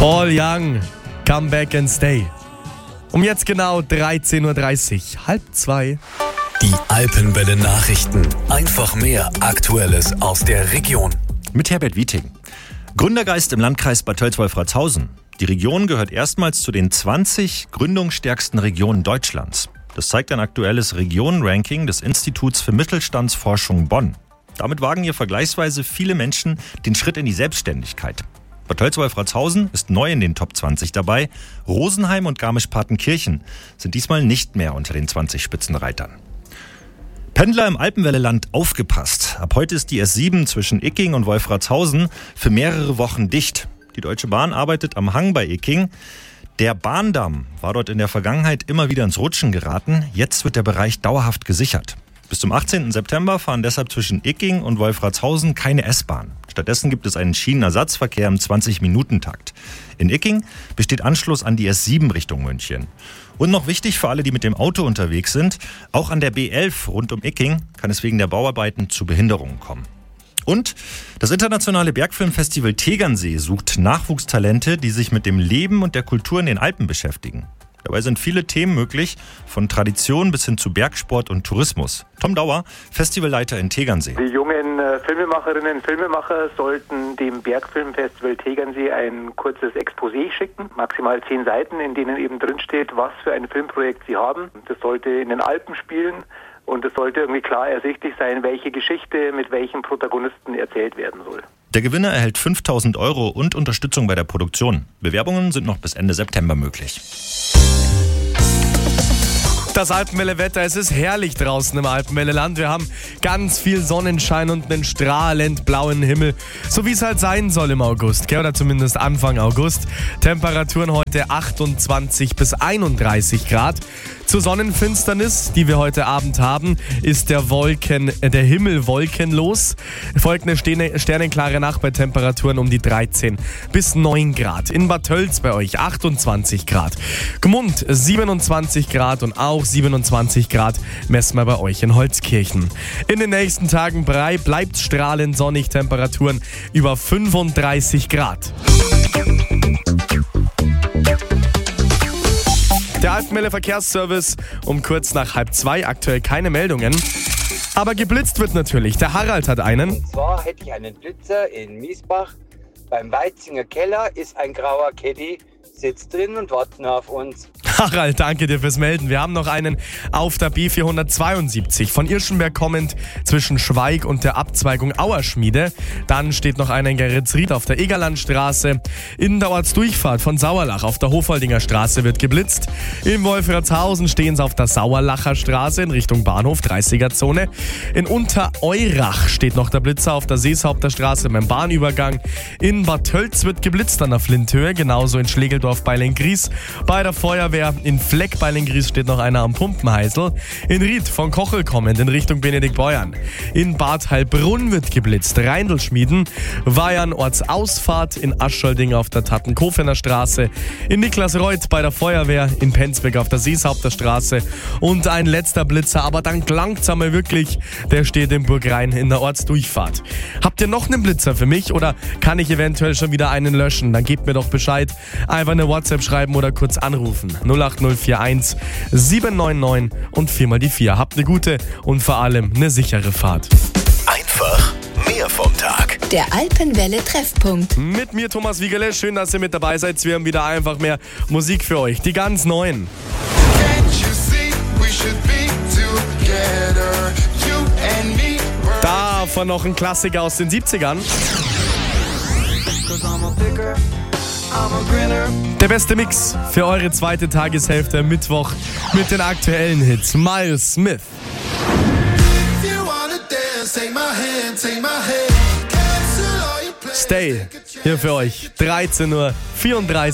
Paul Young, Come Back and Stay. Um jetzt genau 13.30 Uhr, 1:30. Die Alpenwelle Nachrichten. Einfach mehr Aktuelles aus der Region. Mit Herbert Wieting. Gründergeist im Landkreis Bad Tölz-Wolfratshausen. Die Region gehört erstmals zu den 20 gründungsstärksten Regionen Deutschlands. Das zeigt ein aktuelles Regionenranking des Instituts für Mittelstandsforschung Bonn. Damit wagen hier vergleichsweise viele Menschen den Schritt in die Selbstständigkeit. Bad Tölz-Wolfratshausen ist neu in den Top 20 dabei. Rosenheim und Garmisch-Partenkirchen sind diesmal nicht mehr unter den 20 Spitzenreitern. Pendler im Alpenwelleland, aufgepasst. Ab heute ist die S7 zwischen Icking und Wolfratshausen für mehrere Wochen dicht. Die Deutsche Bahn arbeitet am Hang bei Icking. Der Bahndamm war dort in der Vergangenheit immer wieder ins Rutschen geraten. Jetzt wird der Bereich dauerhaft gesichert. Bis zum 18. September fahren deshalb zwischen Icking und Wolfratshausen keine S-Bahn. Stattdessen gibt es einen Schienenersatzverkehr im 20-Minuten-Takt. In Icking besteht Anschluss an die S7 Richtung München. Und noch wichtig für alle, die mit dem Auto unterwegs sind, auch an der B11 rund um Icking kann es wegen der Bauarbeiten zu Behinderungen kommen. Und das internationale Bergfilmfestival Tegernsee sucht Nachwuchstalente, die sich mit dem Leben und der Kultur in den Alpen beschäftigen. Dabei sind viele Themen möglich, von Tradition bis hin zu Bergsport und Tourismus. Tom Dauer, Festivalleiter in Tegernsee. Die jungen Filmemacherinnen und Filmemacher sollten dem Bergfilmfestival Tegernsee ein kurzes Exposé schicken, maximal 10 Seiten, in denen eben drinsteht, was für ein Filmprojekt sie haben. Das sollte in den Alpen spielen und es sollte irgendwie klar ersichtlich sein, welche Geschichte mit welchen Protagonisten erzählt werden soll. Der Gewinner erhält 5.000 € und Unterstützung bei der Produktion. Bewerbungen sind noch bis Ende September möglich. Das Alpenwelle-Wetter, es ist herrlich draußen im Alpenwelle-Land. Wir haben ganz viel Sonnenschein und einen strahlend blauen Himmel, so wie es halt sein soll im August, oder zumindest Anfang August. Temperaturen heute 28 bis 31 Grad. Zur Sonnenfinsternis, die wir heute Abend haben, ist der Himmel wolkenlos. Folgt eine sternenklare Nacht bei Temperaturen um die 13 bis 9 Grad. In Bad Tölz bei euch 28 Grad. Gmund 27 Grad und auch 27 Grad messen wir bei euch in Holzkirchen. In den nächsten Tagen bleibt strahlend sonnig, Temperaturen über 35 Grad. Der Alpenwelle Verkehrsservice um kurz nach 1:30, aktuell keine Meldungen. Aber geblitzt wird natürlich. Der Harald hat einen. Und zwar hätte ich einen Blitzer in Miesbach. Beim Weizinger Keller ist ein grauer Caddy, sitzt drin und wartet nur auf uns. Harald, danke dir fürs Melden. Wir haben noch einen auf der B472 von Irschenberg kommend zwischen Schweig und der Abzweigung Auerschmiede. Dann steht noch einer in Geretsried auf der Egerlandstraße. In der Ortsdurchfahrt von Sauerlach auf der Hofholdinger Straße wird geblitzt. In Wolfratshausen stehen sie auf der Sauerlacher Straße in Richtung Bahnhof, 30er-Zone. In Untereurach steht noch der Blitzer auf der Seeshaupter Straße beim Bahnübergang. In Bad Tölz wird geblitzt an der Flinthöhe, genauso in Schlegeldorf bei Lenggries. Bei der Feuerwehr in Fleck bei Lenggries steht noch einer am Pumpenheißel. In Ried von Kochel kommend in Richtung Benediktbeuern. In Bad Heilbrunn wird geblitzt. Reindelschmieden, Weihern Ortsausfahrt, in Ascholdding auf der Tattenkofener Straße. In Niklasreuth bei der Feuerwehr, in Penzberg auf der Seeshaupter Straße. Und ein letzter Blitzer, aber dann langt's einmal wirklich, der steht in Burgrhein in der Ortsdurchfahrt. Habt ihr noch einen Blitzer für mich oder kann ich eventuell schon wieder einen löschen? Dann gebt mir doch Bescheid. Einfach eine WhatsApp schreiben oder kurz anrufen. 08041 799 und 4x4. Habt eine gute und vor allem eine sichere Fahrt. Einfach mehr vom Tag. Der Alpenwelle Treffpunkt. Mit mir Thomas Wiegele. Schön, dass ihr mit dabei seid. Wir haben wieder einfach mehr Musik für euch. Die ganz neuen. Davon noch ein Klassiker aus den 70ern. Der beste Mix für eure zweite Tageshälfte am Mittwoch mit den aktuellen Hits. Miles Smith. Stay hier für euch. 13:34 Uhr.